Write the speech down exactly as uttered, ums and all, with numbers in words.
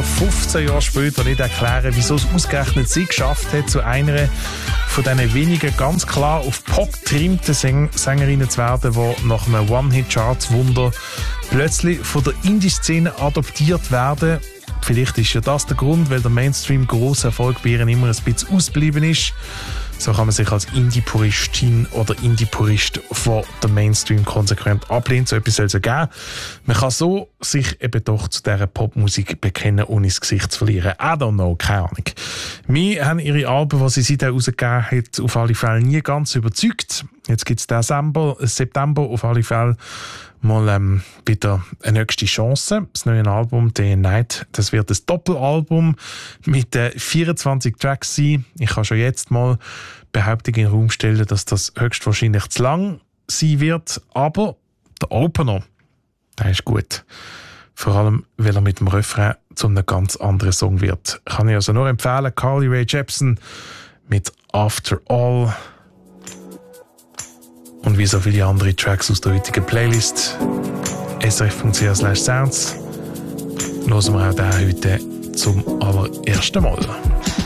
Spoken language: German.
fünfzehn Jahre später nicht erklären, wieso es ausgerechnet sie geschafft hat, zu einer von diesen wenigen ganz klar auf Pop getrimmten Säng- Sängerinnen zu werden, die nach einem One-Hit-Charts-Wunder plötzlich von der Indie-Szene adoptiert werden. Vielleicht ist ja das der Grund, weil der Mainstream grosser Erfolg bei ihr immer ein bisschen ausgeblieben ist. So kann man sich als Indie-Puristin oder Indie-Purist von der Mainstream konsequent ablehnen. So etwas soll es ja geben. Man kann so sich eben doch zu dieser Popmusik bekennen, ohne das Gesicht zu verlieren. I don't know, keine Ahnung. Wir haben ihre Alben, die sie seitdem rausgegeben hat, auf alle Fälle nie ganz überzeugt. Jetzt gibt es den September, September auf alle Fälle mal ähm, wieder eine nächste Chance. Das neue Album Day and Night, das wird ein Doppelalbum mit äh, vierundzwanzig Tracks sein. Ich kann schon jetzt mal Behauptung in den Raum stellen, dass das höchstwahrscheinlich zu lang sein wird. Aber der Opener, der ist gut. Vor allem, weil er mit dem Refrain zu einem ganz anderen Song wird. Kann ich also nur empfehlen, Carly Rae Jepsen mit After All. Und wie so viele andere Tracks aus der heutigen Playlist, s r f punkt c h slash sounds, hören wir auch den heute zum allerersten Mal.